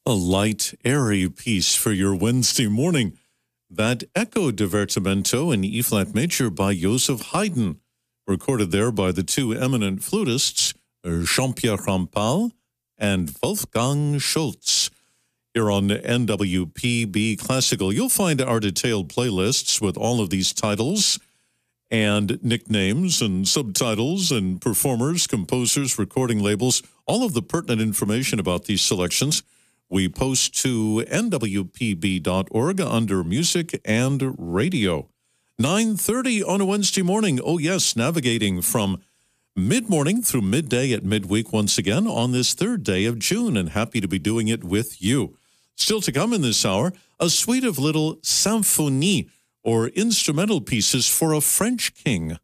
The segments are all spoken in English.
A light, airy piece for your Wednesday morning. That Echo Divertimento in E-flat major by Joseph Haydn, recorded there by the two eminent flutists, Jean-Pierre Rampal and Wolfgang Schultz. Here on NWPB Classical, you'll find our detailed playlists with all of these titles and nicknames and subtitles and performers, composers, recording labels, all of the pertinent information about these selections. We post to nwpb.org under Music and Radio. 9:30 on a Wednesday morning. Oh, yes, navigating from mid-morning through midday at midweek once again on this third day of June, and happy to be doing it with you. Still to come in this hour, a suite of little symphonie, or instrumental pieces for a French king.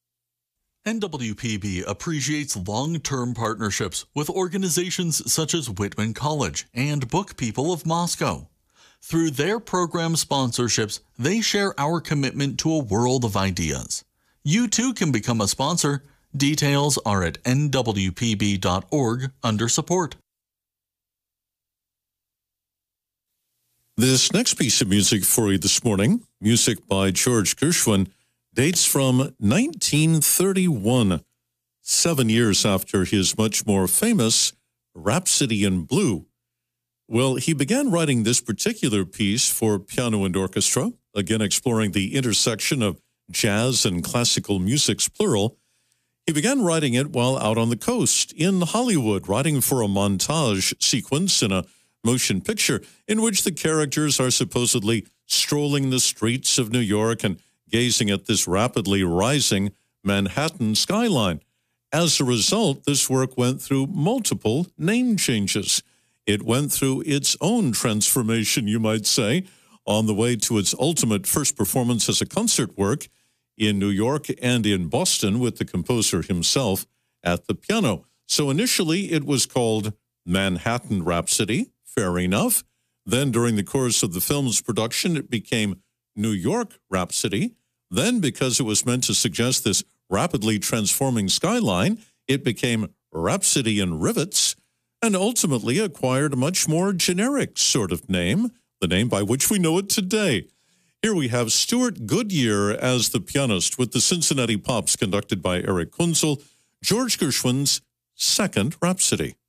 NWPB appreciates long-term partnerships with organizations such as Whitman College and Book People of Moscow. Through their program sponsorships, they share our commitment to a world of ideas. You too can become a sponsor. Details are at nwpb.org under support. This next piece of music for you this morning, music by George Gershwin, dates from 1931, 7 years after his much more famous Rhapsody in Blue. Well, he began writing this particular piece for piano and orchestra, again exploring the intersection of jazz and classical musics, plural. He began writing it while out on the coast in Hollywood, writing for a montage sequence in a motion picture in which the characters are supposedly strolling the streets of New York and gazing at this rapidly rising Manhattan skyline. As a result, this work went through multiple name changes. It went through its own transformation, you might say, on the way to its ultimate first performance as a concert work in New York and in Boston with the composer himself at the piano. So initially it was called Manhattan Rhapsody, fair enough. Then during the course of the film's production, it became New York Rhapsody. Then, because it was meant to suggest this rapidly transforming skyline, it became Rhapsody in Rivets, and ultimately acquired a much more generic sort of name, the name by which we know it today. Here we have Stuart Goodyear as the pianist with the Cincinnati Pops conducted by Eric Kunzel, George Gershwin's second Rhapsody.